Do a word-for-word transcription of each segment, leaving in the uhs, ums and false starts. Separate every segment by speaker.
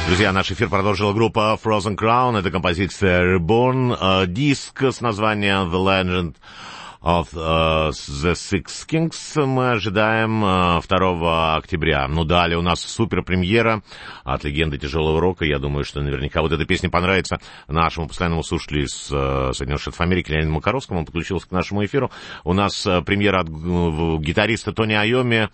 Speaker 1: Друзья, наш эфир продолжила группа Frozen Crown. Это композиция Reborn, диск с названием The Legend of uh, the Six Kings мы ожидаем uh, второго октября. Ну, далее у нас супер-премьера от легенды тяжелого рока. Я думаю, что наверняка вот эта песня понравится нашему постоянному слушателю из uh, Соединенных Штатов Америки, Леониду Макаровскому. Он подключился к нашему эфиру. У нас uh, премьера от uh, гитариста Тони Айоми,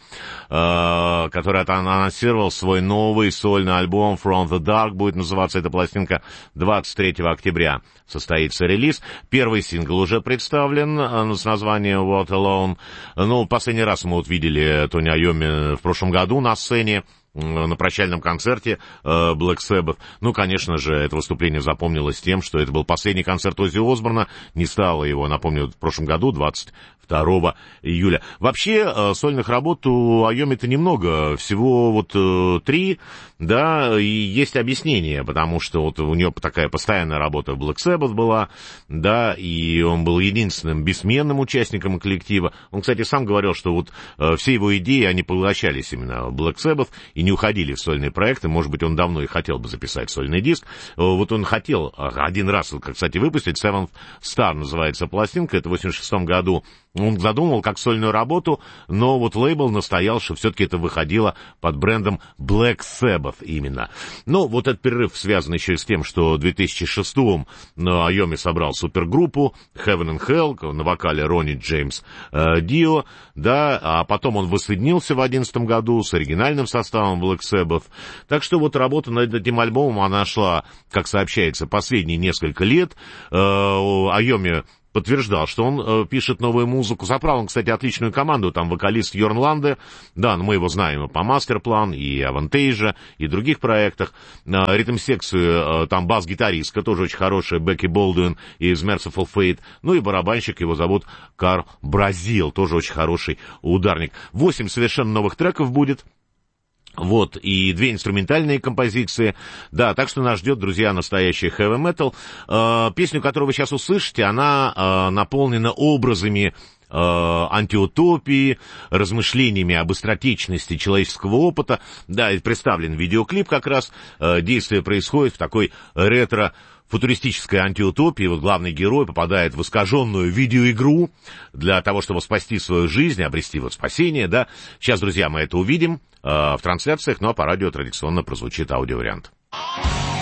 Speaker 1: uh, который анонсировал свой новый сольный альбом From the Dark. Будет называться эта пластинка. двадцать третьего октября состоится релиз. Первый сингл уже представлен с названием What Alone. Ну, последний раз мы вот видели Тони Айоми в прошлом году на сцене, на прощальном концерте Black Sabbath. Ну, конечно же, это выступление запомнилось тем, что это был последний концерт Оззи Осборна. Не стало его, напомню, в прошлом году, двадцать второго июля. Вообще, сольных работ у Айоми-то немного, всего вот три, да, и есть объяснение, потому что вот у нее такая постоянная работа в Black Sabbath была, да, и он был единственным бессменным участником коллектива. Он, кстати, сам говорил, что вот все его идеи, они поглощались именно в Black Sabbath и не уходили в сольные проекты. Может быть, он давно и хотел бы записать сольный диск. Вот он хотел один раз, кстати, выпустить, Seventh Star называется пластинка, это в восемьдесят шестом году. Он задумал как сольную работу, но вот лейбл настоял, что все-таки это выходило под брендом Black Sabbath именно. Но вот этот перерыв связан еще и с тем, что в две тысячи шестом Айоми собрал супергруппу Heaven and Hell, на вокале Ронни Джеймс э, Дио, да, а потом он воссоединился в две тысячи одиннадцатом году с оригинальным составом Black Sabbath. Так что вот работа над этим альбомом, она шла, как сообщается, последние несколько лет. Э, Айоми подтверждал, что он э, пишет новую музыку. Собрал он, кстати, отличную команду. Там вокалист Йорн Ланде, да, мы его знаем и по Мастерплан, и Авантейжа, и других проектах. Э, ритм-секцию, э, там бас-гитаристка, тоже очень хорошая, Бекки Болдуин из Merciful Fate. Ну и барабанщик, его зовут Карл Бразил, тоже очень хороший ударник. Восемь совершенно новых треков будет. Вот, и две инструментальные композиции. Да, так что нас ждет, друзья, настоящий heavy metal. Э, песню, которую вы сейчас услышите, она э, наполнена образами э, антиутопии, размышлениями об быстротечности человеческого опыта. Да, и представлен видеоклип как раз. Э, действие происходит в такой ретро футуристической антиутопии. Вот главный герой попадает в искаженную видеоигру для того, чтобы спасти свою жизнь, обрести вот спасение, да. Сейчас, друзья, мы это увидим э, в трансляциях, ну а по радио традиционно прозвучит аудиовариант.